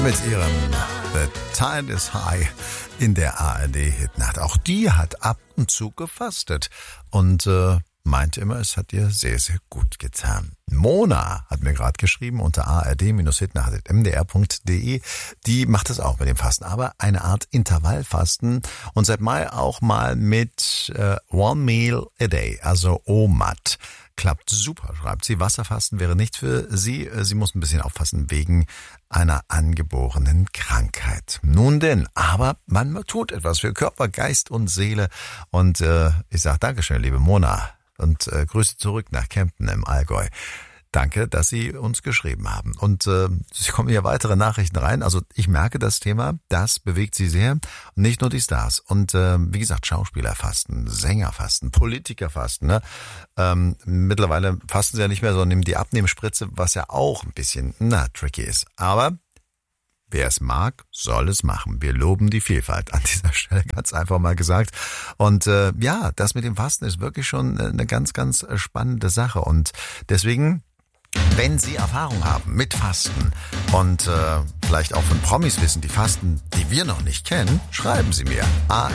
mit ihrem The Tide is High in der ARD-Hitnacht. Auch die hat ab und zu gefastet und meint immer, es hat ihr sehr, sehr gut getan. Mona hat mir gerade geschrieben unter ard-hitnacht.mdr.de. Die macht es auch mit dem Fasten, aber eine Art Intervallfasten und seit Mai auch mal mit One Meal a Day, also OMAD. Klappt super, schreibt sie. Wasserfasten wäre nicht für sie. Sie muss ein bisschen aufpassen wegen einer angeborenen Krankheit. Nun denn, aber man tut etwas für Körper, Geist und Seele. Und ich sage Dankeschön, liebe Mona. Und Grüße zurück nach Kempten im Allgäu. Danke, dass Sie uns geschrieben haben. Und es kommen hier weitere Nachrichten rein. Also ich merke das Thema, das bewegt Sie sehr. Und nicht nur die Stars. Und wie gesagt, Schauspieler fasten, Sänger fasten, Politiker fasten. Ne? Mittlerweile fasten sie ja nicht mehr, sondern nehmen die Abnehmspritze, was ja auch ein bisschen tricky ist. Aber wer es mag, soll es machen. Wir loben die Vielfalt an dieser Stelle, ganz einfach mal gesagt. Und ja, das mit dem Fasten ist wirklich schon eine ganz, ganz spannende Sache. Und deswegen, wenn Sie Erfahrung haben mit Fasten und vielleicht auch von Promis wissen, die fasten, die wir noch nicht kennen, schreiben Sie mir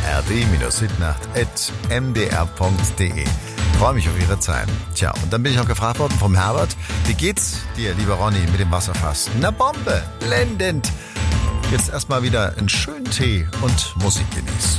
ard-hitnacht@mdr.de. Freue mich auf Ihre Zeit. Tja, und dann bin ich auch gefragt worden vom Herbert, wie geht's dir, lieber Ronny, mit dem Wasserfasten? Na Bombe, blendend. Jetzt erstmal wieder einen schönen Tee und Musik genießen.